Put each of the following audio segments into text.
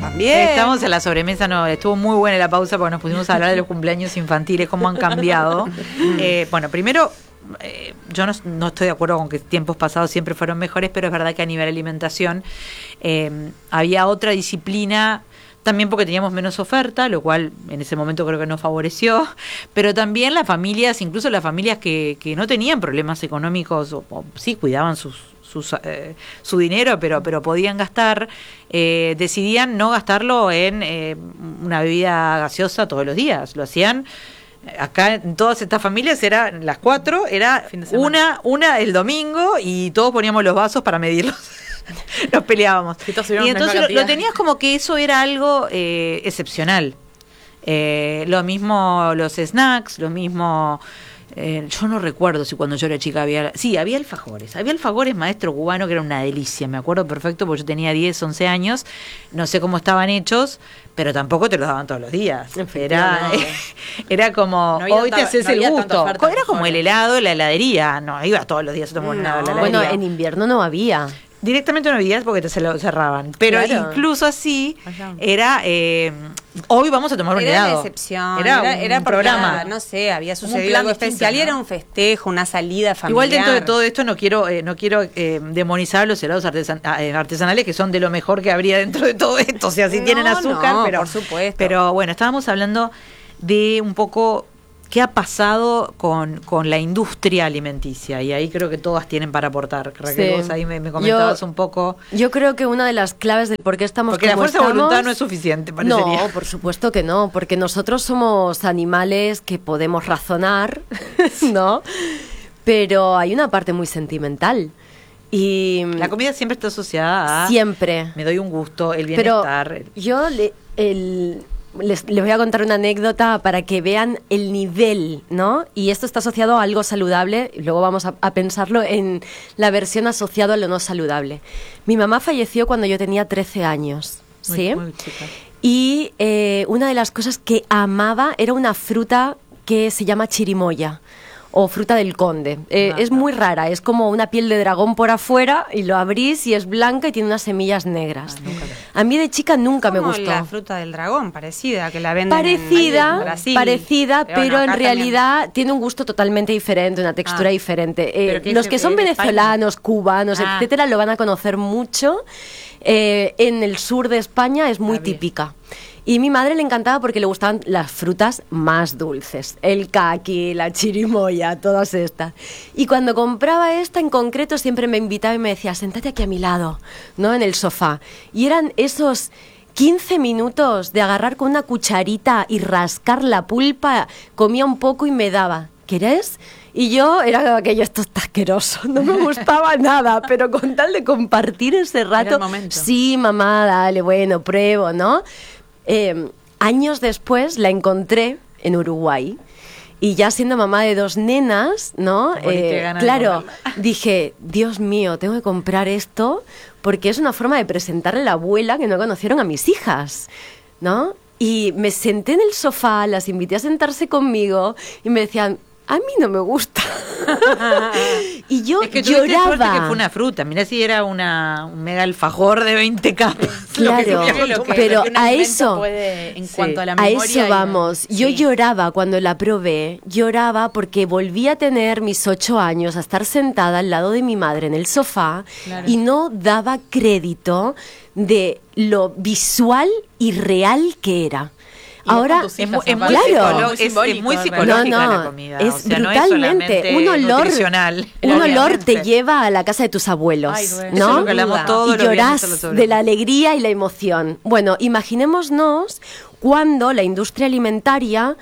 también. Estamos en la sobremesa, no, estuvo muy buena la pausa porque nos pusimos a hablar de los cumpleaños infantiles, cómo han cambiado. Bueno, primero, yo no estoy de acuerdo con que tiempos pasados siempre fueron mejores, pero es verdad que a nivel de alimentación había otra disciplina, también porque teníamos menos oferta, lo cual en ese momento creo que nos favoreció, pero también las familias, incluso las familias que no tenían problemas económicos, o sí cuidaban su dinero, pero podían gastar, decidían no gastarlo en una bebida gaseosa todos los días, lo hacían. Acá en todas estas familias eran las 4, era una el domingo y todos poníamos los vasos para medirlos. Nos peleábamos. Y entonces lo tenías como que eso era algo excepcional. Lo mismo los snacks, lo mismo... yo no recuerdo si cuando yo era chica había... Sí, había alfajores. Había alfajores maestro cubano que era una delicia. Me acuerdo perfecto porque yo tenía 10, 11 años. No sé cómo estaban hechos, pero tampoco te los daban todos los días. Era como... hoy te haces el gusto. Era como el helado, la heladería. No, ibas todos los días a tomar un helado a la heladería. Bueno, en invierno no había. Directamente no había porque te se lo cerraban. Pero incluso así era... hoy vamos a tomar un helado. Era una excepción. Era un programa. No sé, había sucedido algo especial, ¿no? Y era un festejo, una salida familiar. Igual dentro de todo esto no quiero demonizar los helados artesanales, que son de lo mejor que habría dentro de todo esto. O sea, si tienen azúcar, pero por supuesto. Pero bueno, estábamos hablando de un poco... ¿Qué ha pasado con la industria alimenticia? Y ahí creo que todas tienen para aportar. Raquel, vos ahí me comentabas un poco. Yo creo que una de las claves del por qué estamos porque como la fuerza de voluntad no es suficiente, parecería. No, por supuesto que no, porque nosotros somos animales que podemos razonar, ¿no? Pero hay una parte muy sentimental. Y la comida siempre está asociada a... Siempre. Me doy un gusto, el bienestar. Pero yo les voy a contar una anécdota para que vean el nivel, ¿no? Y esto está asociado a algo saludable, y luego vamos a pensarlo en la versión asociada a lo no saludable. Mi mamá falleció cuando yo tenía 13 años, ¿sí? Muy chica. Y una de las cosas que amaba era una fruta que se llama chirimoya, o fruta del conde. Es muy rara, es como una piel de dragón por afuera y lo abrís y es blanca y tiene unas semillas negras. A mí de chica nunca me gustó. La fruta del dragón, parecida, que la venden en Brasil. Parecida, pero en realidad también tiene un gusto totalmente diferente, una textura diferente. Los que son venezolanos, cubanos, etcétera, lo van a conocer mucho. En el sur de España es muy típica. Y a mi madre le encantaba porque le gustaban las frutas más dulces, el caqui, la chirimoya, todas estas. Y cuando compraba esta en concreto siempre me invitaba y me decía, siéntate aquí a mi lado, ¿no? En el sofá. Y eran esos 15 minutos de agarrar con una cucharita y rascar la pulpa, comía un poco y me daba, ¿querés? Y yo era aquello, esto está asqueroso, no me gustaba nada, pero con tal de compartir ese rato, sí, mamá, dale, bueno, pruebo, ¿no? Años después la encontré en Uruguay y ya siendo mamá de 2 nenas, ¿no? Claro, dije, Dios mío, tengo que comprar esto porque es una forma de presentarle a la abuela que no conocieron a mis hijas, ¿no? Y me senté en el sofá, las invité a sentarse conmigo y me decían, a mí no me gusta. Y yo es que lloraba. Suerte que fue una fruta. Mirá si era un mega alfajor de 20 capas. Claro, pero a eso, en cuanto a la memoria, a eso vamos. Yo lloraba cuando la probé. Lloraba porque volví a tener mis 8 años, a estar sentada al lado de mi madre en el sofá y no daba crédito de lo visual y real que era. Ahora es muy psicológica la comida. Es brutalmente un olor te lleva a la casa de tus abuelos. ¿no? Eso es lo que hablamos todos y llorás de la alegría y la emoción. Bueno, imaginémonos cuando la industria alimentaria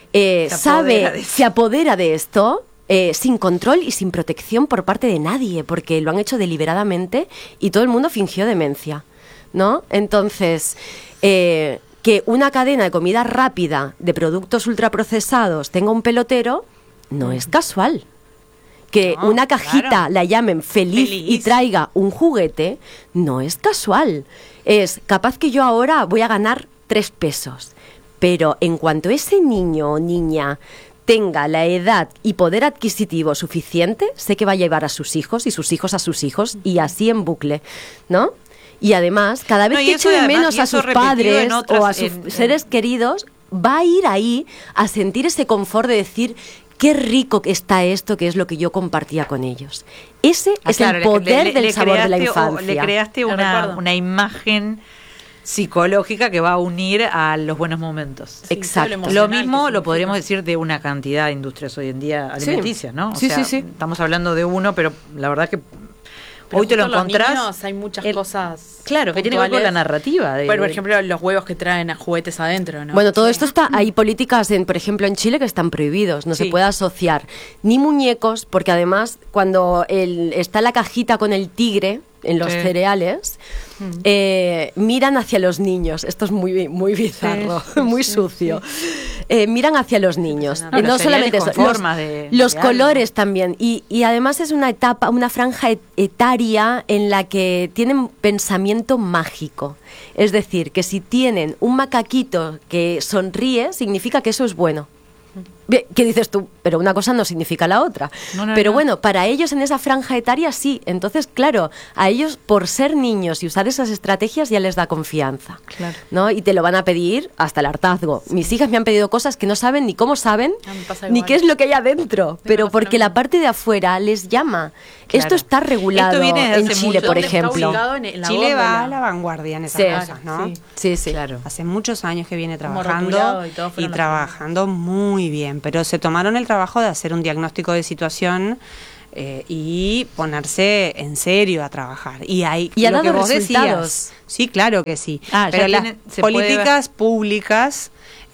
se apodera de esto sin control y sin protección por parte de nadie, porque lo han hecho deliberadamente y todo el mundo fingió demencia, ¿no? Entonces, que una cadena de comida rápida de productos ultraprocesados tenga un pelotero no es casual. Que una cajita la llamen feliz y traiga un juguete no es casual. Es capaz que yo ahora voy a ganar 3 pesos, pero en cuanto ese niño o niña tenga la edad y poder adquisitivo suficiente, sé que va a llevar a sus hijos y sus hijos a sus hijos y así en bucle, ¿no? Y además, cada vez que eche de menos a sus padres o a sus seres queridos, va a ir ahí a sentir ese confort de decir... Qué rico que está esto, que es lo que yo compartía con ellos. Ese es el poder del sabor de la infancia. Le creaste una imagen psicológica que va a unir a los buenos momentos. Sí, exacto. Lo mismo lo podríamos decir de una cantidad de industrias hoy en día alimenticias, ¿no? O sea, estamos hablando de uno, pero la verdad que pero hoy te lo encontrás. Los niños, hay muchas cosas. Claro, que tiene que ver con la narrativa. Por ejemplo, los huevos que traen a juguetes adentro, ¿no? Bueno, todo esto está. Hay políticas, por ejemplo, en Chile que están prohibidos. No se puede asociar ni muñecos, porque además, cuando está la cajita con el tigre en los cereales, miran hacia los niños. Esto es muy, muy bizarro, muy sucio. Miran hacia los niños. No solamente eso, los colores también. Y además es una etapa, una franja etaria en la que tienen pensamiento mágico. Es decir, que si tienen un macaquito que sonríe, significa que eso es bueno. ¿Qué dices tú? Pero una cosa no significa la otra. Pero bueno, para ellos en esa franja etaria sí. Entonces, claro, a ellos por ser niños y usar esas estrategias ya les da confianza. Claro. ¿No? Y te lo van a pedir hasta el hartazgo. Mis hijas me han pedido cosas que no saben ni cómo saben, ni qué es lo que hay adentro. Pero porque la parte de afuera les llama. Claro. Esto está regulado en Chile, por ejemplo. Chile va a la vanguardia en esas cosas, ¿no? Sí, claro. Hace muchos años que viene trabajando y trabajando muy bien. Pero se tomaron el trabajo de hacer un diagnóstico de situación y ponerse en serio a trabajar. Y hay ¿Y ha lo dado que vos resultados? Decías. Sí, claro que sí. Pero las políticas públicas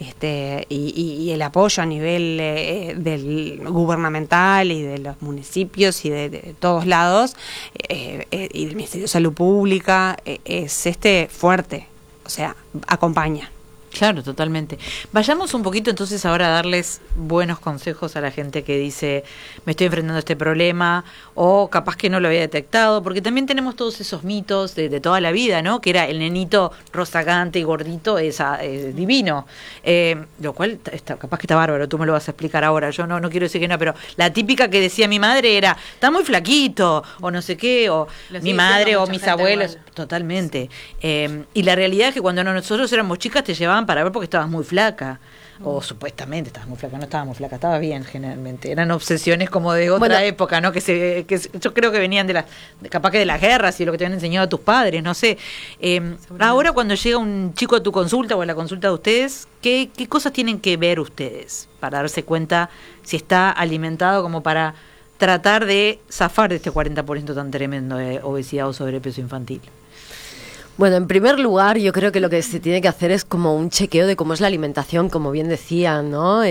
y el apoyo a nivel del gubernamental y de los municipios y de todos lados y del Ministerio de Salud Pública es fuerte, o sea, acompaña. Claro, totalmente. Vayamos un poquito entonces ahora a darles buenos consejos a la gente que dice me estoy enfrentando a este problema o capaz que no lo había detectado, porque también tenemos todos esos mitos de toda la vida, ¿no? Que era el nenito rozagante y gordito es divino, lo cual capaz que está bárbaro, tú me lo vas a explicar ahora, yo no quiero decir que no, pero la típica que decía mi madre era está muy flaquito o no sé qué, o mi madre o mis abuelos, totalmente. Y la realidad es que cuando nosotros éramos chicas te llevaban para ver porque estabas muy flaca o supuestamente estabas muy flaca, no estabas muy flaca, estaba bien generalmente, eran obsesiones como de otra época, ¿no? Que yo creo que venían capaz que de las guerras y lo que te habían enseñado a tus padres, no sé. Ahora cuando llega un chico a tu consulta o a la consulta de ustedes, ¿qué cosas tienen que ver ustedes para darse cuenta si está alimentado como para tratar de zafar de este 40% tan tremendo de obesidad o sobrepeso infantil? Bueno, en primer lugar, yo creo que lo que se tiene que hacer es como un chequeo de cómo es la alimentación, como bien decía, ¿no?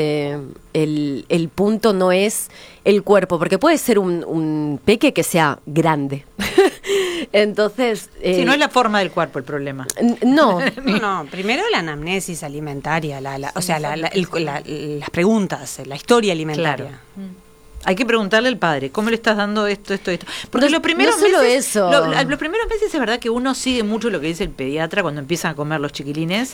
El punto no es el cuerpo, porque puede ser un peque que sea grande. Entonces... sí, no es la forma del cuerpo el problema. No. No, primero la anamnesis alimentaria, las preguntas, la historia alimentaria. Claro. Hay que preguntarle al padre, ¿cómo le estás dando esto? Porque los primeros meses, los primeros meses es verdad que uno sigue mucho lo que dice el pediatra cuando empiezan a comer los chiquilines.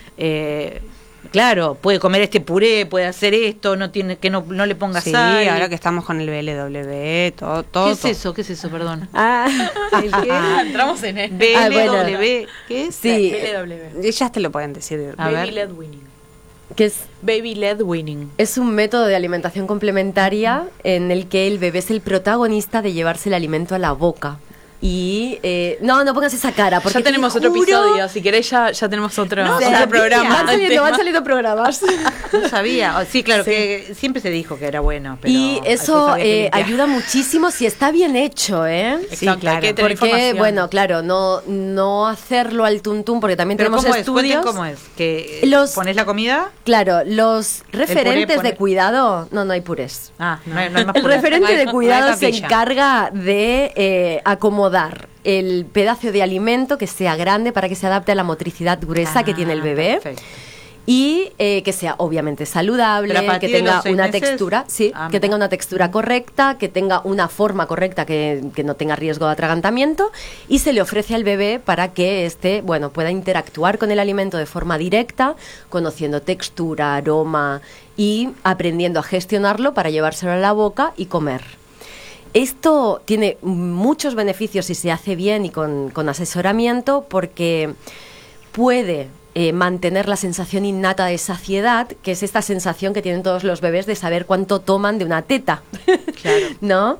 Claro, puede comer este puré, puede hacer esto, no le ponga sal. Sí, ahora que estamos con el BLW, todo. ¿Qué es eso? Perdón. ¿El qué? Entramos en él. BLW, ¿qué es? Sí, ellas te lo pueden decir. Baby led weaning. ¿Qué es? Baby led weaning. Es un método de alimentación complementaria en el que el bebé es el protagonista de llevarse el alimento a la boca. Y no pongas esa cara, porque ya tenemos otro episodio, si querés ya tenemos otro programa. Van saliendo programas. No sabía, sí, claro, sí. Que siempre se dijo que era bueno, pero y eso ayuda muchísimo si está bien hecho, Exacto, sí, claro. Porque, bueno, claro, no hacerlo al tuntún, porque también pero tenemos estudios. ¿Cómo es? ¿Que pones la comida? Claro, los referentes de cuidado, no hay purés. No hay más purés. El referente de cuidado se encarga de acomodar el pedazo de alimento que sea grande para que se adapte a la motricidad gruesa que tiene el bebé. Perfecto. Y que sea obviamente saludable, que tenga una textura, que tenga una textura correcta, que tenga una forma correcta, que no tenga riesgo de atragantamiento, y se le ofrece al bebé para que pueda interactuar con el alimento de forma directa, conociendo textura, aroma y aprendiendo a gestionarlo para llevárselo a la boca y comer. Esto tiene muchos beneficios si se hace bien y con asesoramiento, porque puede mantener la sensación innata de saciedad, que es esta sensación que tienen todos los bebés de saber cuánto toman de una teta. Claro. ¿No?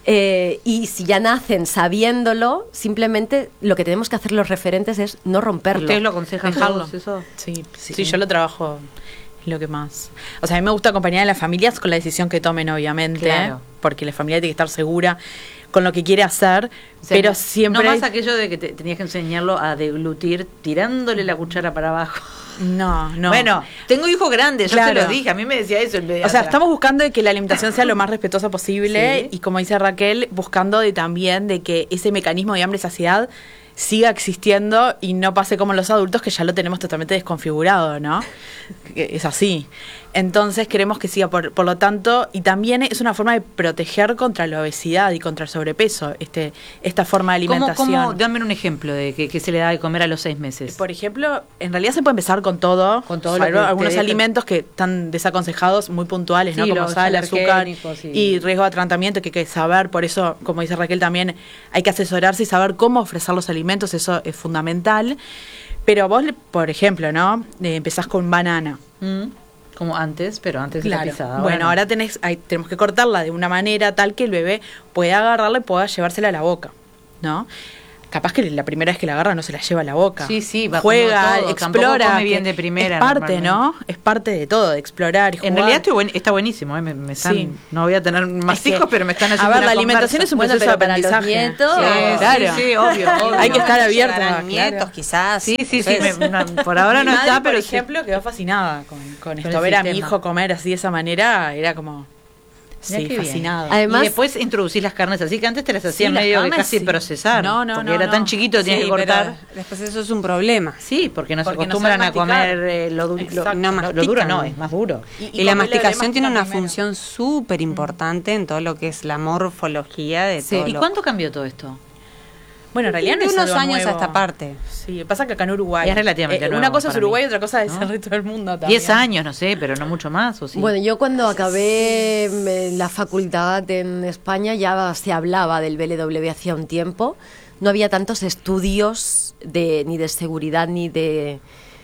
Y si ya nacen sabiéndolo, simplemente lo que tenemos que hacer los referentes es no romperlo. ¿Ustedes lo aconsejan dejarlo? Eso? Sí, yo lo trabajo lo que más. O sea, a mí me gusta acompañar a las familias con la decisión que tomen, obviamente, claro, porque la familia tiene que estar segura con lo que quiere hacer, o sea, pero siempre... No más aquello de que tenías que enseñarlo a deglutir tirándole la cuchara para abajo. No. Bueno, tengo hijos grandes, claro, yo te lo dije, a mí me decía eso el pediatra. O sea, estamos buscando de que la alimentación sea lo más respetuosa posible, ¿sí? Y como dice Raquel, buscando también de que ese mecanismo de hambre-saciedad siga existiendo y no pase como los adultos, que ya lo tenemos totalmente desconfigurado, ¿no? Es así. Entonces queremos que siga, por lo tanto, y también es una forma de proteger contra la obesidad y contra el sobrepeso, esta forma de alimentación. ¿Cómo? Dame un ejemplo de que se le da de comer a los 6 meses. Por ejemplo, en realidad se puede empezar con todo. Con todo algunos alimentos que están desaconsejados, muy puntuales, sí, ¿no? Como sal, azúcar y riesgo de atragantamiento, que hay que saber. Por eso, como dice Raquel, también hay que asesorarse y saber cómo ofrecer los alimentos, eso es fundamental. Pero vos, por ejemplo, ¿no? Empezás con banana. Como antes, pero antes claro, de la pisada. Bueno, ahora tenemos que cortarla de una manera tal que el bebé pueda agarrarla y pueda llevársela a la boca, ¿no? Capaz que la primera vez que la agarra no se la lleva a la boca. Sí, va, juega, todo, explora. Come bien de primera. Es parte, ¿no? Es parte de todo, de explorar y jugar. En realidad está buenísimo, me están, sí. No voy a tener más hijos, pero me están haciendo. A ver, la alimentación es un proceso de aprendizaje. Para los nietos, claro. Sí, obvio. Hay que estar abierta. Nietos, quizás. Sí. Por ahora no está, pero por ejemplo, quedó fascinada con esto. Ver a mi hijo comer así de esa manera era como... Sí, fascinado. Además, y después introducir las carnes así, que antes te las hacían medio de casi procesar. No, porque era tan chiquito, tienes que cortar. Después eso es un problema. Sí, porque no se acostumbran a comer lo duro. Lo duro no, es más duro. Y la masticación tiene una función súper importante en todo lo que es la morfología de todo. ¿Y cuánto cambió todo esto? Bueno, en realidad no es unos años nuevo. A esta parte. Sí, pasa que acá en Uruguay es relativamente nuevo. Una cosa es Uruguay y mí, otra cosa es el resto del mundo también. 10 años, no sé, pero no mucho más, ¿o sí? Bueno, yo cuando acabé la facultad en España ya se hablaba del BLW hacía un tiempo. No había tantos estudios ni de seguridad ni de...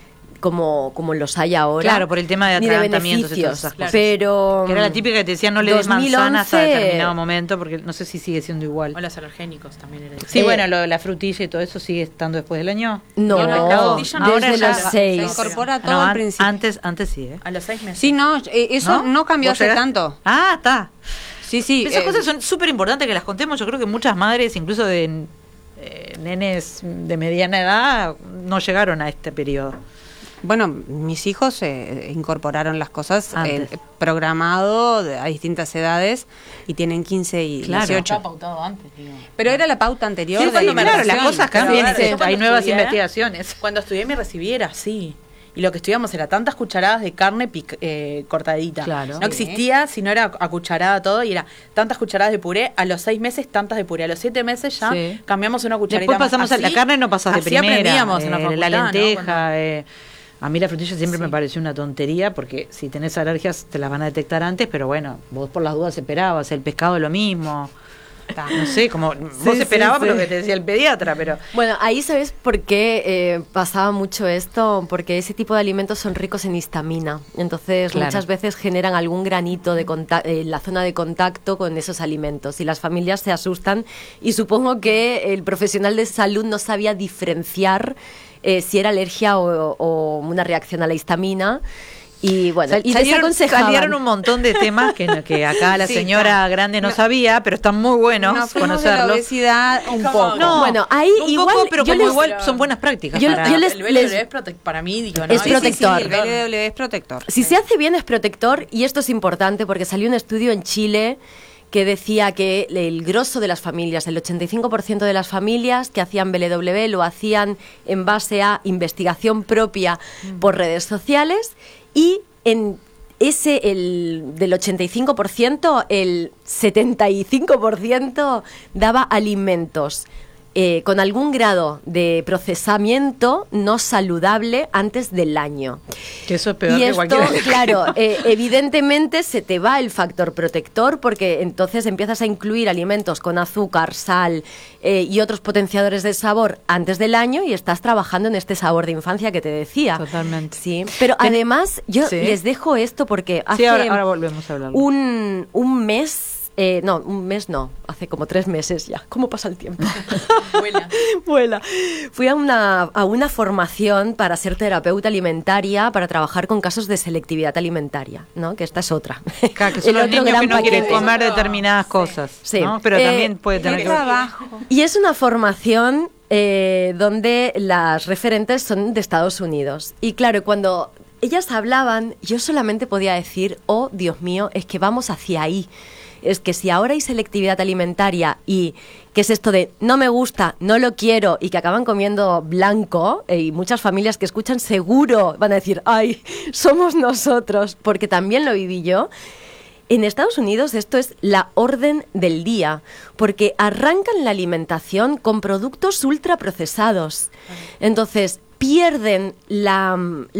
Como los hay ahora. Claro, por el tema de atragantamientos y todas esas cosas. Pero... Que era la típica que te decían no le des manzana hasta determinado momento, porque no sé si sigue siendo igual. O los alergénicos también era. Sí, bueno, la frutilla y todo eso sigue estando después del año. No, desde los 6. Se incorpora todo al principio. Antes sí, ¿eh? A los 6 meses. Sí, no, eso no cambió hace tanto. Ah, está. Sí. Esas cosas son súper importantes que las contemos. Yo creo que muchas madres, incluso de nenes de mediana edad, no llegaron a este periodo. Bueno, mis hijos incorporaron las cosas programado a distintas edades y tienen 15 y 18. Estaba pautado antes, digo. Pero era la pauta anterior. Sí, claro, las cosas cambian. Hay nuevas investigaciones. Cuando estudié me recibí era así. Y lo que estudiamos era tantas cucharadas de carne cortadita. Claro. No existía, sino era a cucharada todo. Y era tantas cucharadas de puré. A los 6 meses, tantas de puré. A los 7 meses ya cambiamos una cucharita. Después pasamos a la carne, no pasas de primera. Aprendíamos en la facultad, la lenteja, ¿no? A mí la frutilla siempre me pareció una tontería, porque si tenés alergias te las van a detectar antes, pero bueno, vos por las dudas esperabas. El pescado lo mismo. No sé, como vos esperabas por lo que te decía el pediatra, pero... Bueno, ahí sabes por qué pasaba mucho esto, porque ese tipo de alimentos son ricos en histamina, entonces muchas veces generan algún granito en la zona de contacto con esos alimentos y las familias se asustan y supongo que el profesional de salud no sabía diferenciar si era alergia o una reacción a la histamina. Y bueno, salieron un montón de temas que acá la señora grande no sabía, pero están muy buenos conocerlos. La obesidad un poco. No, bueno, ahí un igual, poco, pero como igual son buenas prácticas. El BLW es para mí, digo, ¿no? Es protector. Sí, el BLW es protector. Si se hace bien es protector, y esto es importante porque salió un estudio en Chile que decía que el grosso de las familias, el 85% de las familias que hacían BLW lo hacían en base a investigación propia por redes sociales, y en del 85%, el 75% daba alimentos con algún grado de procesamiento no saludable antes del año. Que eso es peor y que esto, cualquier... claro, evidentemente se te va el factor protector porque entonces empiezas a incluir alimentos con azúcar, sal y otros potenciadores de sabor antes del año y estás trabajando en este sabor de infancia que te decía. Totalmente. Sí, pero además yo les dejo esto porque hace ahora volvemos a hablarlo. un mes... hace como 3 meses ya. ¿Cómo pasa el tiempo? Vuela. Fui a una formación para ser terapeuta alimentaria, para trabajar con casos de selectividad alimentaria, ¿no? Que esta es otra. Claro, que son los niños que no quieren comer determinadas cosas, sí. ¿no? Pero también puede tener trabajo. Y es una formación donde las referentes son de Estados Unidos. Y claro, cuando ellas hablaban, yo solamente podía decir, oh, Dios mío, es que vamos hacia ahí. Es que si ahora hay selectividad alimentaria y que es esto de no me gusta, no lo quiero y que acaban comiendo blanco, y muchas familias que escuchan seguro van a decir, ay, somos nosotros, porque también lo viví yo. En Estados Unidos esto es la orden del día, porque arrancan la alimentación con productos ultraprocesados. Entonces pierden la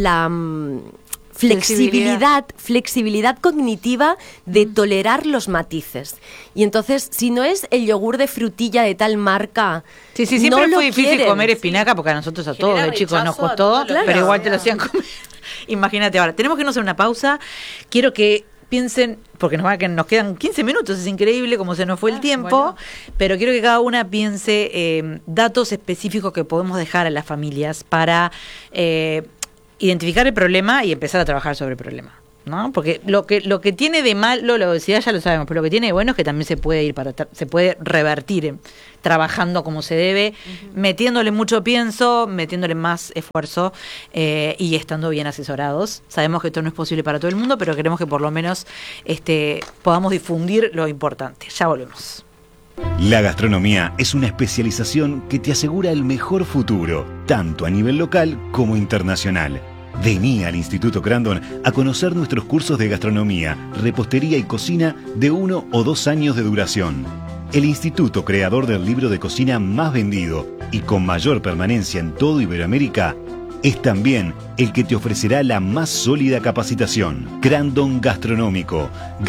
flexibilidad cognitiva de tolerar los matices. Y entonces, si no es el yogur de frutilla de tal marca, sí, siempre no fue difícil quieren. Comer espinaca, porque a nosotros a todos de chicos nos costó, claro. pero igual te lo hacían comer. Imagínate ahora, tenemos que irnos a una pausa. Quiero que piensen, porque nos quedan 15 minutos, es increíble cómo se nos fue el tiempo, pero quiero que cada una piense datos específicos que podemos dejar a las familias para identificar el problema y empezar a trabajar sobre el problema, ¿no? Porque lo que tiene de malo la obesidad ya lo sabemos, pero lo que tiene de bueno es que también se puede se puede revertir trabajando como se debe, metiéndole mucho pienso, metiéndole más esfuerzo y estando bien asesorados. Sabemos que esto no es posible para todo el mundo, pero queremos que por lo menos podamos difundir lo importante. Ya volvemos. La gastronomía es una especialización que te asegura el mejor futuro, tanto a nivel local como internacional. Vení al Instituto Crandon a conocer nuestros cursos de gastronomía, repostería y cocina de 1 o 2 años de duración. El instituto creador del libro de cocina más vendido y con mayor permanencia en todo Iberoamérica es también el que te ofrecerá la más sólida capacitación. Crandon Gastronómico,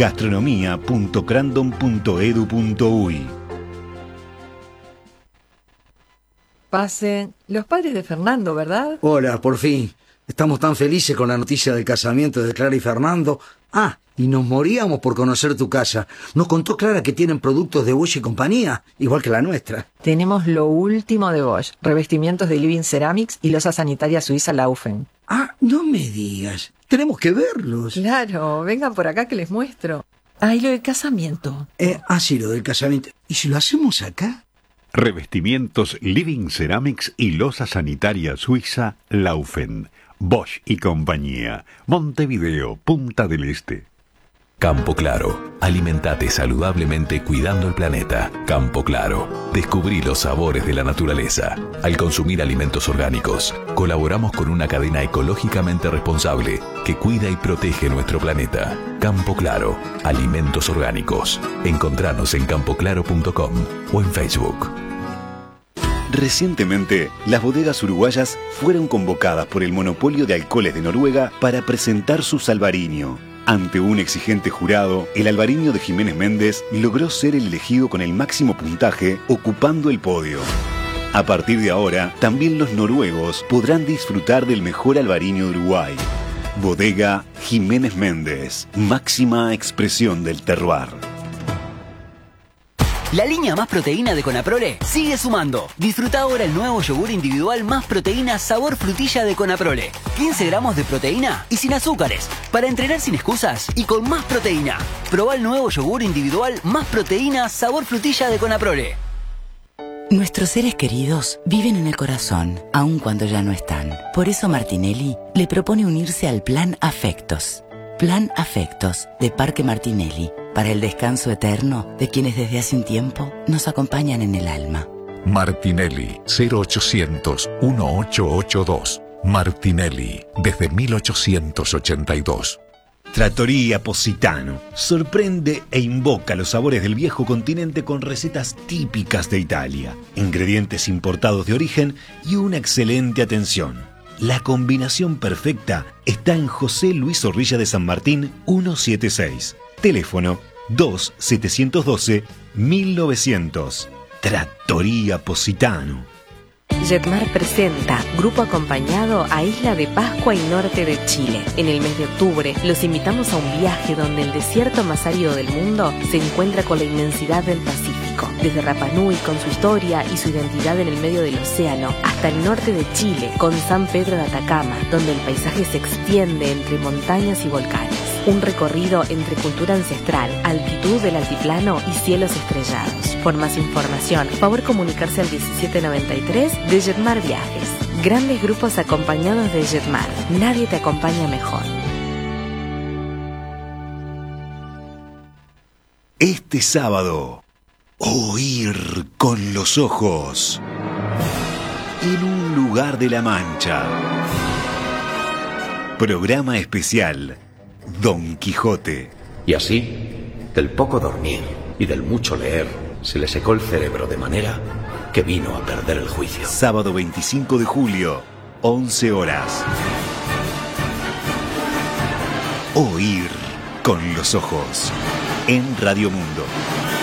gastronomía.crandon.edu.uy. Pasen, los padres de Fernando, ¿verdad? Hola, por fin. Estamos tan felices con la noticia del casamiento de Clara y Fernando. Y nos moríamos por conocer tu casa. Nos contó Clara que tienen productos de Bosch y compañía, igual que la nuestra. Tenemos lo último de Bosch, revestimientos de Living Ceramics y losa sanitaria suiza Laufen. No me digas. Tenemos que verlos. Claro, vengan por acá que les muestro. Y lo del casamiento. Sí, lo del casamiento. ¿Y si lo hacemos acá? Revestimientos Living Ceramics y losa sanitaria suiza Laufen. Bosch y compañía. Montevideo, Punta del Este. Campo Claro. Alimentate saludablemente cuidando el planeta. Campo Claro. Descubrí los sabores de la naturaleza. Al consumir alimentos orgánicos, colaboramos con una cadena ecológicamente responsable que cuida y protege nuestro planeta. Campo Claro. Alimentos orgánicos. Encontranos en campoclaro.com o en Facebook. Recientemente, las bodegas uruguayas fueron convocadas por el monopolio de alcoholes de Noruega para presentar su Salvarinho. Ante un exigente jurado, el albariño de Jiménez Méndez logró ser el elegido con el máximo puntaje, ocupando el podio. A partir de ahora, también los noruegos podrán disfrutar del mejor albariño de Uruguay. Bodega Jiménez Méndez, máxima expresión del terroir. La línea Más Proteína de Conaprole sigue sumando. Disfruta ahora el nuevo yogur individual Más Proteína sabor frutilla de Conaprole. 15 gramos de proteína y sin azúcares, para entrenar sin excusas y con más proteína. Probá el nuevo yogur individual Más Proteína sabor frutilla de Conaprole. Nuestros seres queridos viven en el corazón, aun cuando ya no están. Por eso Martinelli le propone unirse al Plan Afectos. Plan Afectos de Parque Martinelli, para el descanso eterno de quienes desde hace un tiempo nos acompañan en el alma. Martinelli, 0800-1882. Martinelli, desde 1882. Trattoria Positano sorprende e invoca los sabores del viejo continente con recetas típicas de Italia, ingredientes importados de origen y una excelente atención. La combinación perfecta está en José Luis Zorrilla de San Martín 176. Teléfono 2-712-1900. Trattoria Positano. Jetmar presenta Grupo Acompañado a Isla de Pascua y norte de Chile. En el mes de octubre los invitamos a un viaje donde el desierto más árido del mundo se encuentra con la inmensidad del Pacífico. Desde Rapa Nui con su historia y su identidad en el medio del océano, hasta el norte de Chile con San Pedro de Atacama, donde el paisaje se extiende entre montañas y volcanes. Un recorrido entre cultura ancestral, altitud del altiplano y cielos estrellados. Por más información, favor comunicarse al 1793 de Jetmar Viajes. Grandes grupos acompañados de Jetmar. Nadie te acompaña mejor. Este sábado, Oír con los ojos. En un lugar de la Mancha. Programa especial Don Quijote. Y así, del poco dormir y del mucho leer, se le secó el cerebro de manera que vino a perder el juicio. Sábado 25 de julio, 11 horas. Oír con los ojos. En Radio Mundo.